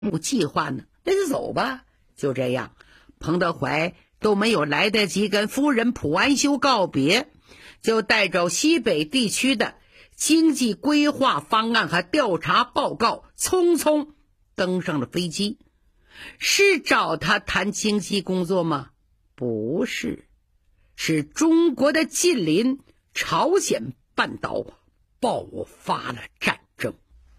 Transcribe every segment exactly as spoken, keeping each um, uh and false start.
有计划呢，那就走吧。就这样，彭德怀都没有来得及跟夫人蒲安修告别，就带着西北地区的经济规划方案和调查报告，匆匆登上了飞机。是找他谈经济工作吗？不是，是中国的近邻朝鲜半岛爆发了战争。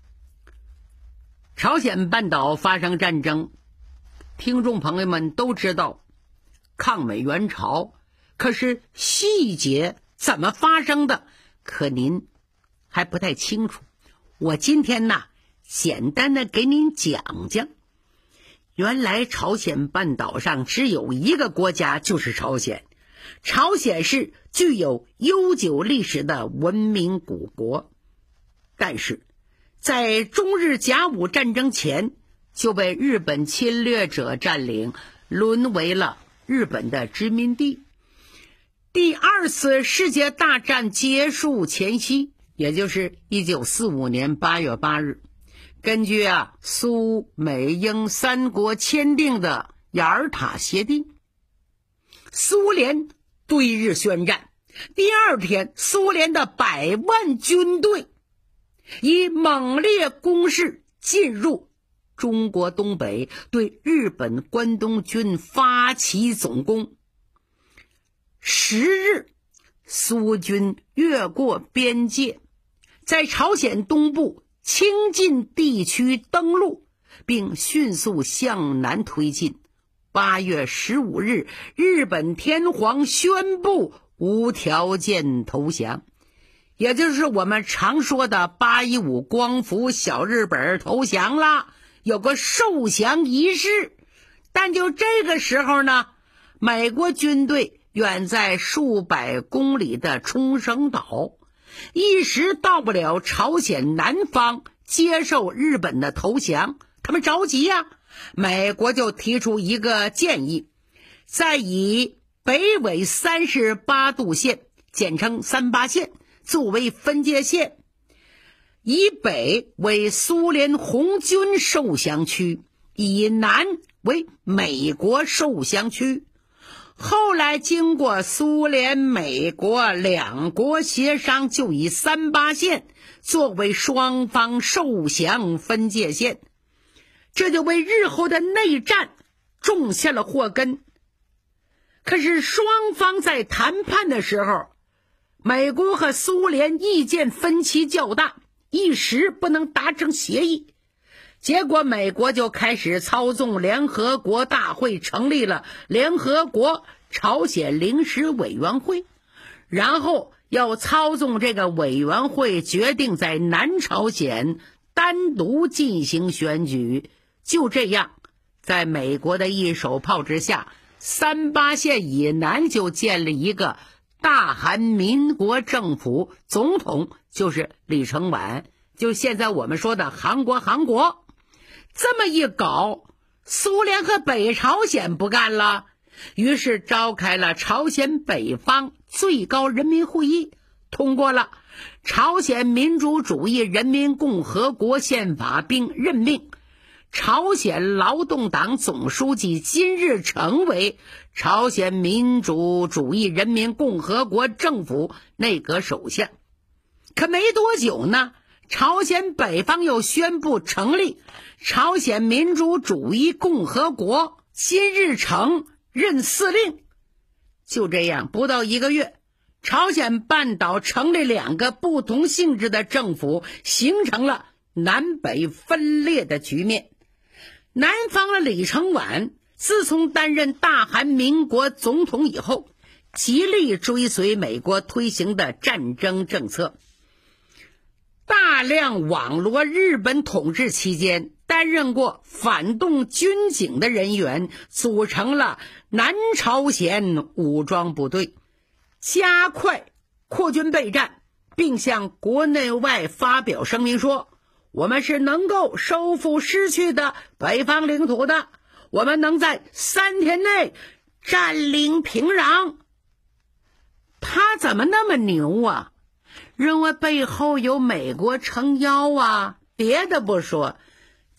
朝鲜半岛发生战争，听众朋友们都知道抗美援朝，可是细节怎么发生的，可您还不太清楚。我今天呢，简单的给您讲讲。原来朝鲜半岛上只有一个国家，就是朝鲜。朝鲜是具有悠久历史的文明古国，但是在中日甲午战争前就被日本侵略者占领，沦为了日本的殖民地。第二次世界大战结束前夕，也就是一九四五年八月八日，根据啊苏美英三国签订的雅尔塔协定，苏联对日宣战。第二天，苏联的百万军队以猛烈攻势进入中国东北，对日本关东军发起总攻。十日，苏军越过边界，在朝鲜东部清近地区登陆，并迅速向南推进。八月十五日，日本天皇宣布无条件投降，也就是我们常说的八一五光复小日本投降了，有个受降仪式。但就这个时候呢，美国军队远在数百公里的冲绳岛，一时到不了朝鲜南方接受日本的投降，他们着急呀、啊。美国就提出一个建议，再以北纬三十八度线，简称三八线，作为分界线，以北为苏联红军受降区，以南为美国受降区。后来经过苏联美国两国协商，就以三八线作为双方受降分界线，这就为日后的内战种下了祸根。可是双方在谈判的时候，美国和苏联意见分歧较大，一时不能达成协议。结果美国就开始操纵联合国大会，成立了联合国朝鲜临时委员会，然后要操纵这个委员会决定在南朝鲜单独进行选举。就这样，在美国的一手炮制下，三八线以南就建立一个大韩民国政府，总统就是李承晚，就现在我们说的韩国韩国。这么一搞，苏联和北朝鲜不干了，于是召开了朝鲜北方最高人民会议，通过了朝鲜民主主义人民共和国宪法，并任命朝鲜劳动党总书记金日成为朝鲜民主主义人民共和国政府内阁首相。可没多久呢，朝鲜北方又宣布成立朝鲜民主主义共和国，金日成任司令。就这样，不到一个月，朝鲜半岛成立两个不同性质的政府，形成了南北分裂的局面。南方的李承晚自从担任大韩民国总统以后，极力追随美国推行的战争政策，大量网罗日本统治期间担任过反动军警的人员，组成了南朝鲜武装部队，加快扩军备战，并向国内外发表声明说，我们是能够收复失去的北方领土的，我们能在三天内占领平壤。他怎么那么牛啊？认为背后有美国撑腰啊？别的不说，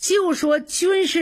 就说军事